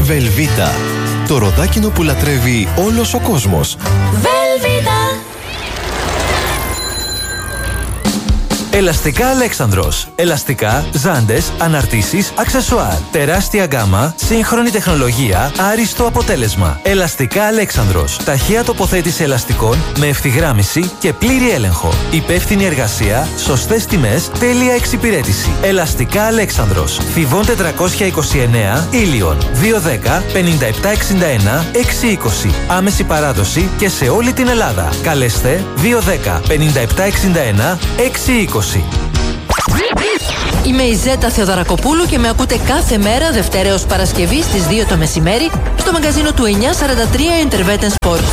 Velveeta. Το ροδάκινο που λατρεύει όλος ο κόσμος. Velveeta. Ελαστικά Αλέξανδρος. Ελαστικά, ζάντες, αναρτήσεις, αξεσουάρ. Τεράστια γκάμα, σύγχρονη τεχνολογία, άριστο αποτέλεσμα. Ελαστικά Αλέξανδρος. Ταχεία τοποθέτηση ελαστικών με ευθυγράμμιση και πλήρη έλεγχο. Υπεύθυνη εργασία, σωστές τιμές, τέλεια εξυπηρέτηση. Ελαστικά Αλέξανδρος. Θηβών 429, Ήλιον. 210 5761 620. Άμεση παράδοση και σε όλη την Ελλάδα. Καλέστε 210 5761 620. Είμαι η Ζέτα Θεοδωρακοπούλου και με ακούτε κάθε μέρα Δευτέρα έως Παρασκευή στις 2 το μεσημέρι στο μαγκαζίνο του 943 Interveten Sports.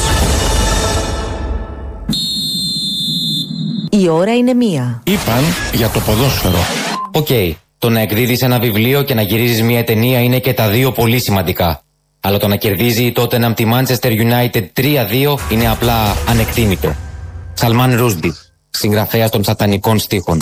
Η ώρα είναι 1. Είπαν για το ποδόσφαιρο. Οκ, το να εκδίδεις ένα βιβλίο και να γυρίζεις μια ταινία είναι και τα δύο πολύ σημαντικά. Αλλά το να κερδίζει η Tottenham τη Manchester United 3-2 είναι απλά ανεκτήμητο. Σαλμάν Ρούσντι, συγγραφέας των σατανικών στίχων.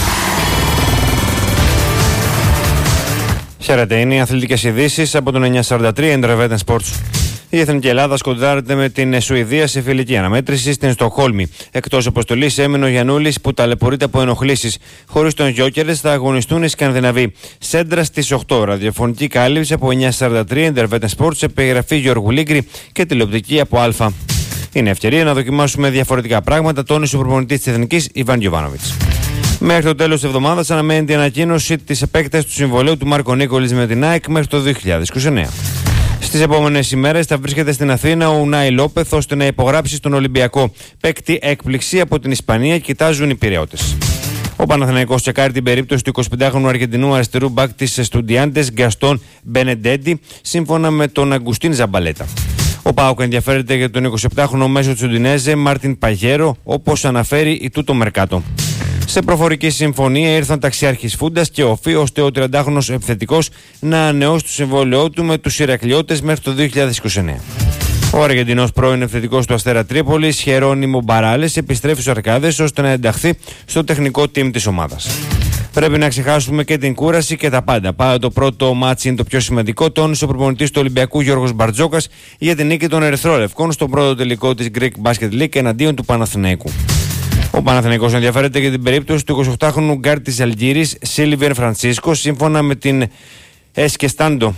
Χαίρετε, είναι οι αθλητικές ειδήσεις από τον 943 Interveten Sports. Η Εθνική Ελλάδα σκοντάρεται με την Σουηδία σε φιλική αναμέτρηση στην Στοκχόλμη. Εκτός αποστολής έμεινε ο Γιαννούλης που ταλαιπωρείται από ενοχλήσεις. Χωρίς τον Γιόκερες θα αγωνιστούν οι Σκανδιναβοί. Σέντρα στις 8, ραδιοφωνική κάλυψη από 943 Interveten Sports, επιγραφή Γιώργου Λίγκρη και τηλεοπτική από Α. Είναι ευκαιρία να δοκιμάσουμε διαφορετικά πράγματα, τόνισε ο προπονητής της Εθνικής Ιβάν Γιοβάνοβιτς. Μέχρι το τέλος της εβδομάδας αναμένεται η ανακοίνωση της επέκτασης του συμβολαίου του Μάρκο Νίκολης με την ΑΕΚ μέχρι το 2029. Στις επόμενες ημέρες θα βρίσκεται στην Αθήνα ο Ουνάι Λόπεθ ώστε να υπογράψει στον Ολυμπιακό. Παίκτη έκπληξη από την Ισπανία, κοιτάζουν οι Πειραιώτες. Ο Παναθηναϊκός τσεκάρει την περίπτωση του 25χρονου Αργεντινού αριστερού μπακ της Στουντιάντες Γκαστόν Μπενεντέντι, σύμφωνα με τον Αγκουστίν Ζαμπαλέτα. Ο ΠΑΟΚ ενδιαφέρεται για τον 27χρονο μέσο Τσουντινέζε Μάρτιν Παγέρο, όπως αναφέρει η Τούτο Μερκάτο. Σε προφορική συμφωνία ήρθαν ταξιάρχης Φούντας και Οφή, ώστε ο 30χρονος επιθετικός να ανανεώσει το συμβόλαιό του με τους Ηρακλειώτες μέχρι το 2029. Ο Αργεντινός πρώην επιθετικός του Αστέρα Τρίπολης, Χερόνιμο Μπαράλες, επιστρέφει στους Αρκάδες ώστε να ενταχθεί στο τεχνικό team της ομάδας. Πρέπει να ξεχάσουμε και την κούραση και τα πάντα. Πάντα το πρώτο μάτσι είναι το πιο σημαντικό, τόνισε ο προπονητής του Ολυμπιακού Γιώργος Μπαρτζόκας για την νίκη των Ερυθρόλευκων στον πρώτο τελικό της Greek Basket League εναντίον του Παναθηναϊκού. Ο Παναθηναϊκός ενδιαφέρεται για την περίπτωση του 28χρονου γκάρτ της Αλγύρης Σίλιβερ Φρανσίσκο, σύμφωνα με την Εσκεστάντο.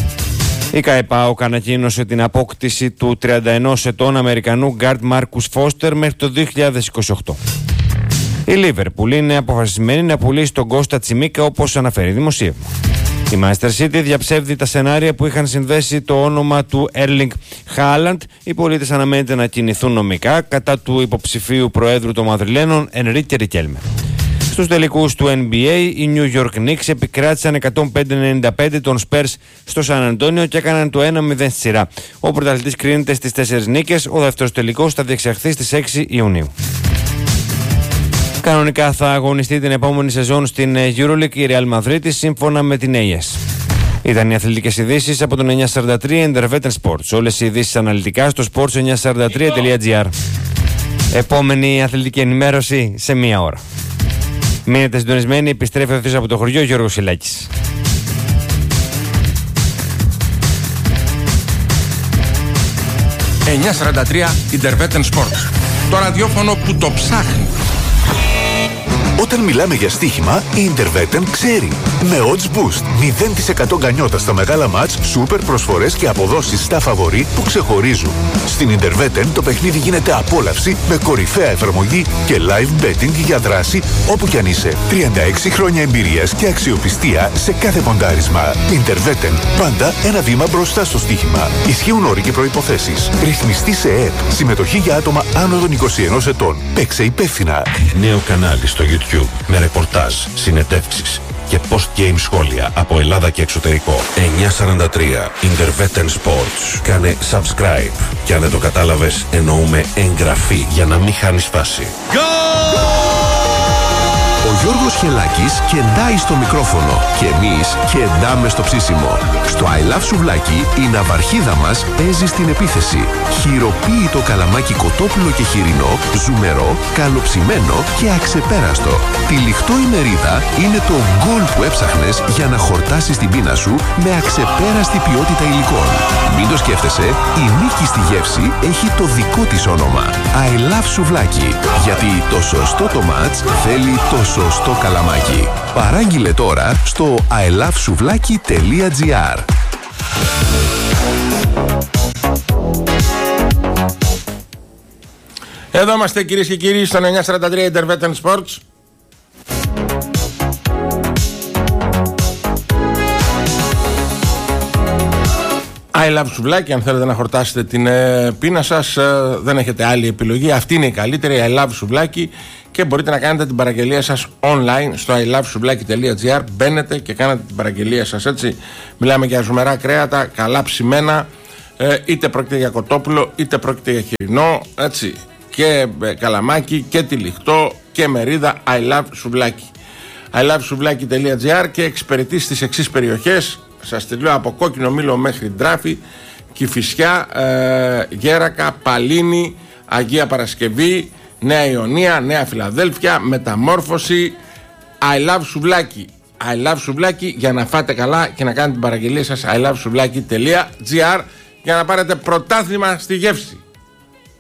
Η ΚΑΕΠΑΟΚ ανακοίνωσε την απόκτηση του 31 ετών Αμερικανού γκάρτ Μάρκους Φώστερ μέχρι το 2028. Η Λίβερπουλ είναι αποφασισμένη να πουλήσει τον Κώστα Τσιμίκα, όπως αναφέρει δημοσίευμα. Η Manchester City διαψεύδει τα σενάρια που είχαν συνδέσει το όνομα του Erling Haaland. Οι πολίτες αναμένεται να κινηθούν νομικά κατά του υποψηφίου προέδρου των Μαδριλένων Ενρίκε Ρικέλμε. Στους τελικούς του NBA, οι New York Knicks επικράτησαν 105-95 των Spurs στο Σαν Αντώνιο και έκαναν το 1-0 στη σειρά. Ο πρωταθλητής κρίνεται στις 4 νίκες, ο δεύτερος τελικός θα διεξαχθεί στις 6 Ιουνίου. Κανονικά θα αγωνιστεί την επόμενη σεζόν στην EuroLeague η Real Madrid, σύμφωνα με την AS. Ήταν οι αθλητικές ειδήσεις από τον 943 Interveten Sports. Όλες οι ειδήσεις αναλυτικά στο sports943.gr. Επόμενη αθλητική ενημέρωση σε 1 ώρα. Μείνετε συντονισμένοι, επιστρέφει ευθύς από το χωριό Γιώργος Σιλάκης. 943 Interveten Sports. Το ραδιόφωνο που το ψάχνει. Όταν μιλάμε για στοίχημα, η Interveten ξέρει. Με Odds Boost, 0% γκανιότα στα μεγάλα μάτς, σούπερ προσφορές και αποδόσεις στα φαβορί που ξεχωρίζουν. Στην Interveten το παιχνίδι γίνεται απόλαυση με κορυφαία εφαρμογή και live betting για δράση όπου κι αν είσαι. 36 χρόνια εμπειρίας και αξιοπιστία σε κάθε ποντάρισμα. Interveten, πάντα ένα βήμα μπροστά στο στοίχημα. Ισχύουν όροι και προϋποθέσεις. Ρυθμιστή σε ΕΕΠ. Συμμετοχή για άτομα άνω των 21 ετών. Παίξε υπεύθυνα. Νέο κανάλι στο YouTube με ρεπορτάζ, συνεντεύξεις και post-game σχόλια από Ελλάδα και εξωτερικό. 943 Interveten Sports. Κάνε subscribe. Και αν δεν το κατάλαβες, εννοούμε εγγραφή για να μην χάνεις φάση. Ο Γιώργος Χελάκης κεντάει στο μικρόφωνο και εμείς κεντάμε στο ψήσιμο. Στο I Love Σουβλάκι η ναυαρχίδα μας παίζει στην επίθεση. Χειροποίητο καλαμάκι κοτόπουλο και χοιρινό, ζουμερό, καλοψημένο και αξεπέραστο. Τυλιχτό ημερίδα είναι το γκολ που έψαχνες για να χορτάσεις την πείνα σου με αξεπέραστη ποιότητα υλικών. Μην το σκέφτεσαι, η νίκη στη γεύση έχει το δικό της όνομα. I Love Σουβλάκι. Γιατί το σωστό το μάτς θέλει το σωστό καλαμάκι. Παράγγειλε τώρα στο ilovesuvlaki.gr. Εδώ είμαστε κυρίες και κύριοι στον 943 Intervetten Sports. I Love Σουβλάκι, αν θέλετε να χορτάσετε την πείνα σας, δεν έχετε άλλη επιλογή. Αυτή είναι η καλύτερη, I Love Σουβλάκι, και μπορείτε να κάνετε την παραγγελία σας online στο ilovesuvlaki.gr. Μπαίνετε και κάνετε την παραγγελία σας, έτσι. Μιλάμε για ζουμερά κρέατα, καλά ψημένα, είτε πρόκειται για κοτόπουλο, είτε πρόκειται για χοιρινό, έτσι. Και καλαμάκι και τυλιχτό και μερίδα, I Love Σουβλάκι. ilovesuvlaki.gr, και εξυπηρετεί στις εξής περιοχές. Σας τη λέω, από Κόκκινο Μήλο μέχρι Ντράφη, Κηφισιά, Γέρακα, Παλίνη, Αγία Παρασκευή, Νέα Ιωνία, Νέα Φιλαδέλφια, Μεταμόρφωση. I Love Σουβλάκι. I Love Σουβλάκι, για να φάτε καλά και να κάνετε την παραγγελία σας. ilovesuvlaki.gr, για να πάρετε πρωτάθλημα στη γεύση.